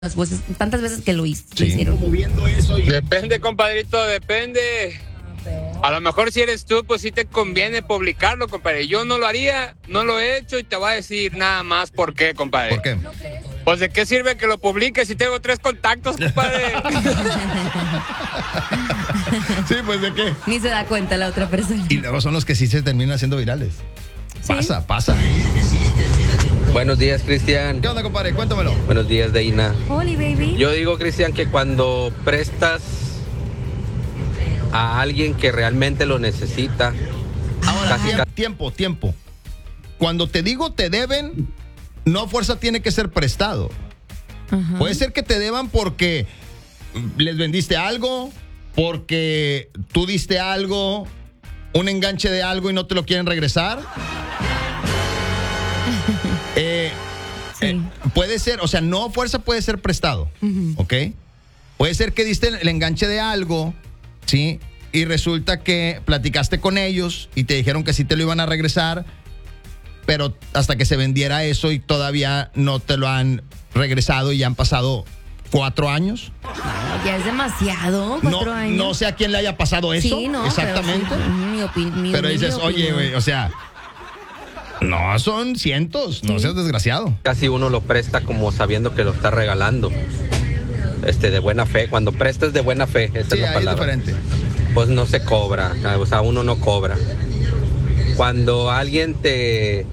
tantas veces que lo Sí. hicieron. Depende, compadrito, depende. A lo mejor si eres tú, pues sí te conviene publicarlo, compadre. Yo no lo haría, no lo he hecho y te voy a decir nada más por qué, compadre. ¿Por qué? Pues de qué sirve que lo publiques si tengo 3 contactos, compadre. Sí, pues de qué. Ni se da cuenta la otra persona. Y luego son los que sí se terminan haciendo virales. ¿Sí? Pasa. Buenos días, Cristian. ¿Qué onda, compadre? Cuéntamelo. Buenos días, Deina. Holy baby. Yo digo, Cristian, que cuando prestas a alguien que realmente lo necesita, Ahora, casi- tiempo. Cuando te digo te deben, no a fuerza tiene que ser prestado. Ajá. Puede ser que te deban porque les vendiste algo, porque tú diste algo, un enganche de algo y no te lo quieren regresar. Sí. Puede ser, o sea, no a fuerza puede ser prestado, ¿ok? Puede ser que diste el enganche de algo, ¿sí? Y resulta que platicaste con ellos y te dijeron que sí te lo iban a regresar, pero hasta que se vendiera eso y todavía no te lo han regresado y ya han pasado 4 años. Ya es demasiado, 4 años. No sé a quién le haya pasado eso, Sí, no, exactamente. Pero dices, oye, güey, o sea, no, son cientos, no seas desgraciado. casi uno lo presta como sabiendo que lo está regalando. De buena fe. Cuando prestas de buena fe, esa Sí, es la ahí es palabra. diferente. Pues no se cobra, o sea, uno no cobra. Cuando alguien te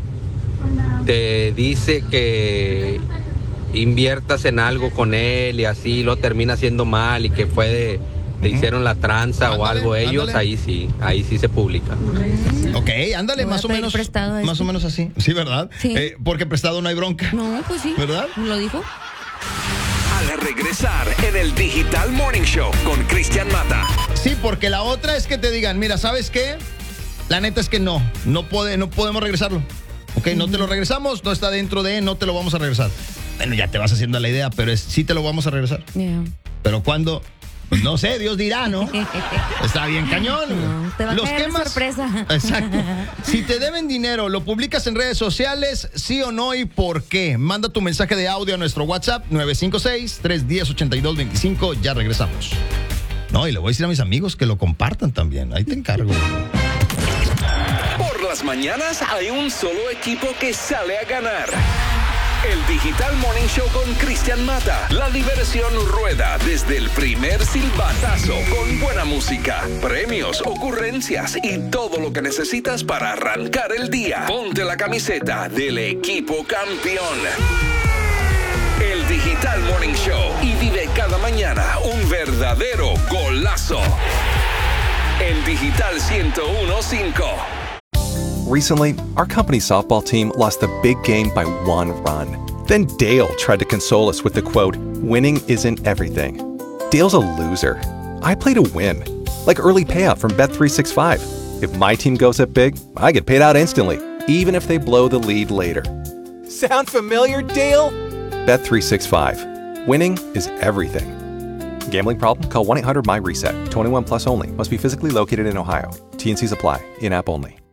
dice que inviertas en algo con él y así lo termina haciendo mal y que te hicieron la tranza o Ándale, algo ellos, ándale. ahí sí se publica. Ok, ándale, Le voy a más o pedir menos. prestado a Más este. o menos así. Sí, ¿verdad? Sí. Porque prestado no hay bronca. No, pues sí. ¿Verdad? ¿Lo dijo? Al regresar en el Digital Morning Show con Cristian Mata. Sí, porque la otra es que te digan, mira, ¿sabes qué? La neta es que no podemos regresarlo. Ok, no te lo regresamos, no está dentro de, no te lo vamos a regresar. Bueno, ya te vas haciendo la idea, pero sí te lo vamos a regresar. Yeah. Pero cuando, pues no sé, Dios dirá, ¿no? Está bien cañón. No, te va a caer de sorpresa. Exacto. Si te deben dinero, ¿lo publicas en redes sociales? ¿Sí o no? ¿Y por qué? Manda tu mensaje de audio a nuestro WhatsApp 956-310-8225. Ya regresamos. No, y le voy a decir a mis amigos que lo compartan también. Ahí te encargo. Por las mañanas hay un solo equipo que sale a ganar. El Digital Morning Show con Cristian Mata. La diversión rueda desde el primer silbatazo con buena música, premios, ocurrencias y todo lo que necesitas para arrancar el día. Ponte la camiseta del equipo campeón. El Digital Morning Show y vive cada mañana un verdadero golazo. El Digital 101.5. Recently, our company softball team lost the big game by 1 run. Then Dale tried to console us with the quote, "Winning isn't everything." Dale's a loser. I play to win. Like early payout from Bet365. If my team goes up big, I get paid out instantly, even if they blow the lead later. Sound familiar, Dale? Bet365. Winning is everything. Gambling problem? Call 1-800-MY-RESET. 21 plus only. Must be physically located in Ohio. T&Cs apply. In-app only.